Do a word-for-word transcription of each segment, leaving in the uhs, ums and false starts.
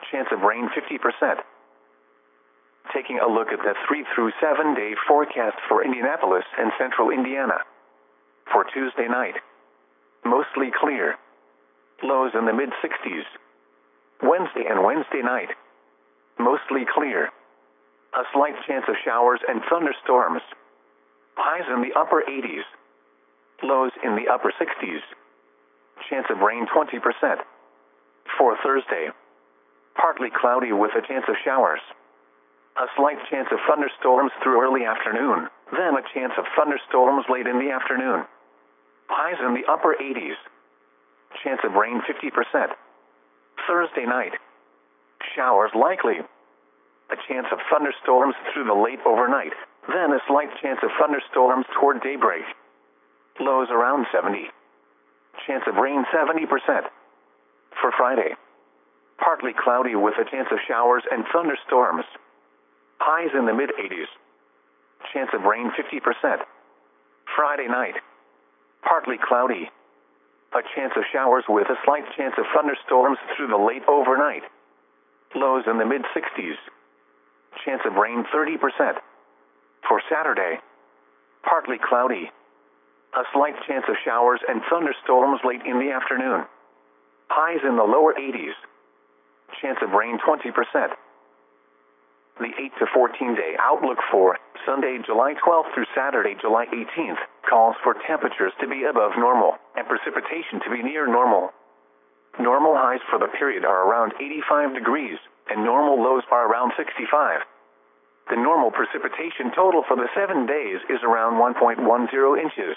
Chance of rain fifty percent. Taking a look at the three through seven day forecast for Indianapolis and central Indiana. For Tuesday night, mostly clear. Lows in the mid sixties. Wednesday and Wednesday night, mostly clear. A slight chance of showers and thunderstorms. Highs in the upper eighties. Lows in the upper sixties. Chance of rain twenty percent. For Thursday, partly cloudy with a chance of showers. A slight chance of thunderstorms through early afternoon, then a chance of thunderstorms late in the afternoon. Highs in the upper eighties. Chance of rain fifty percent. Thursday night, showers likely. A chance of thunderstorms through the late overnight, then a slight chance of thunderstorms toward daybreak. Lows around seventy. Chance of rain seventy percent. For Friday, partly cloudy with a chance of showers and thunderstorms. Highs in the mid eighties. Chance of rain fifty percent. Friday night, partly cloudy. A chance of showers with a slight chance of thunderstorms through the late overnight. Lows in the mid sixties. Chance of rain thirty percent. For Saturday, partly cloudy. A slight chance of showers and thunderstorms late in the afternoon. Highs in the lower eighties. Chance of rain twenty percent. The eight to fourteen day outlook for Sunday, July twelfth through Saturday, July eighteenth, calls for temperatures to be above normal and precipitation to be near normal. Normal highs for the period are around eighty-five degrees, and normal lows are around sixty-five. The normal precipitation total for the seven days is around one point one zero inches.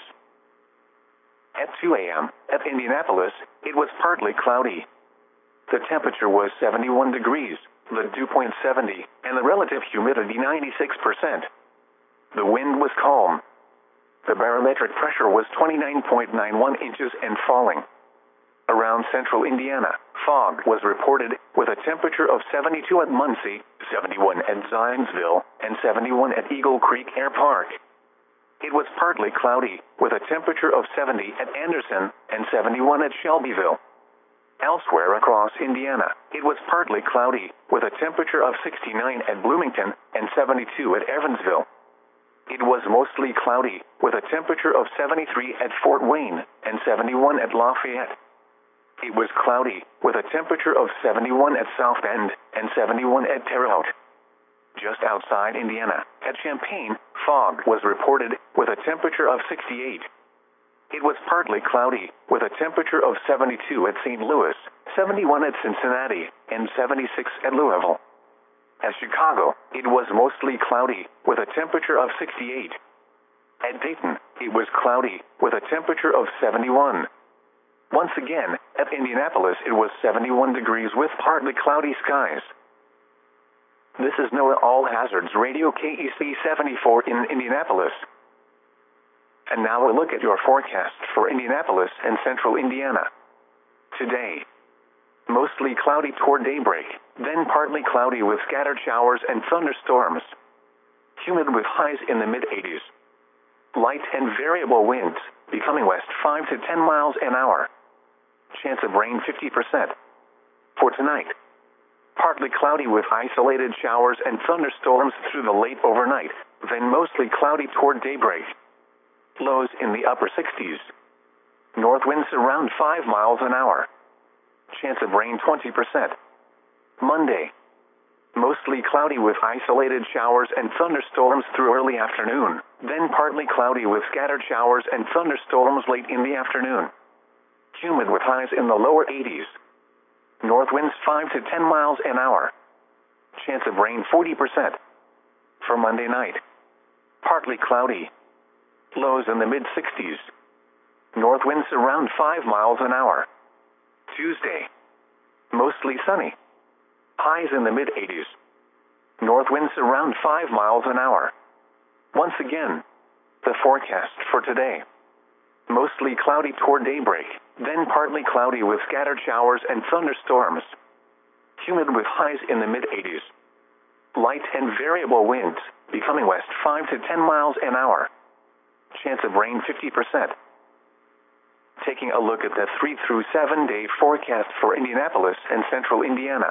At two a m, at Indianapolis, it was partly cloudy. The temperature was seventy-one degrees, the dew point seventy, and the relative humidity ninety-six percent. The wind was calm. The barometric pressure was twenty-nine point nine one inches and falling. Around central Indiana, fog was reported, with a temperature of seventy-two at Muncie, seventy-one at Zionsville, and seventy-one at Eagle Creek Air Park. It was partly cloudy, with a temperature of seventy at Anderson and seventy-one at Shelbyville. Elsewhere across Indiana, it was partly cloudy, with a temperature of sixty-nine at Bloomington and seventy-two at Evansville. It was mostly cloudy, with a temperature of seventy-three at Fort Wayne and seventy-one at Lafayette. It was cloudy, with a temperature of seventy-one at South Bend and seventy-one at Terre Haute. Just outside Indiana, at Champaign, fog was reported, with a temperature of sixty-eight. It was partly cloudy, with a temperature of seventy-two at Saint Louis, seventy-one at Cincinnati, and seventy-six at Louisville. At Chicago, it was mostly cloudy, with a temperature of sixty-eight. At Dayton, it was cloudy, with a temperature of seventy-one. Once again, at Indianapolis it was seventy-one degrees with partly cloudy skies. This is NOAA All Hazards Radio K E C seventy-four in Indianapolis. And now a look at your forecast for Indianapolis and central Indiana. Today, mostly cloudy toward daybreak, then partly cloudy with scattered showers and thunderstorms. Humid with highs in the mid eighties. Light and variable winds, becoming west five to ten miles an hour. Chance of rain fifty percent. For tonight, partly cloudy with isolated showers and thunderstorms through the late overnight, then mostly cloudy toward daybreak. Lows in the upper sixties. North winds around five miles an hour. Chance of rain twenty percent. Monday, mostly cloudy with isolated showers and thunderstorms through early afternoon, then partly cloudy with scattered showers and thunderstorms late in the afternoon. Humid with highs in the lower eighties. North winds five to ten miles an hour. Chance of rain forty percent. For Monday night, partly cloudy. Lows in the mid sixties. North winds around five miles an hour. Tuesday, mostly sunny. Highs in the mid eighties. North winds around five miles an hour. Once again, the forecast for today. Mostly cloudy toward daybreak, then partly cloudy with scattered showers and thunderstorms. Humid with highs in the mid eighties. Light and variable winds, becoming west five to ten miles an hour. Chance of rain fifty percent. Taking a look at the three through seven day forecast for Indianapolis and central Indiana.